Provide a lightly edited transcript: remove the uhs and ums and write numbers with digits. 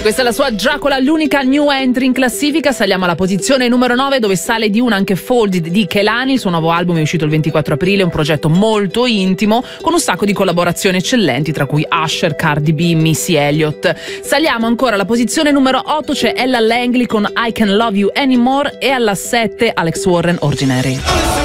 Questa è la sua Dracula, l'unica new entry in classifica. Saliamo alla posizione numero 9, dove sale di una anche Folded di Kehlani. Il suo nuovo album è uscito il 24 aprile, un progetto molto intimo con un sacco di collaborazioni eccellenti, tra cui Usher, Cardi B, Missy Elliott. Saliamo ancora alla posizione numero 8, c'è Ella Langley con I Can't Love You Anymore, e alla 7 Alex Warren, Ordinary.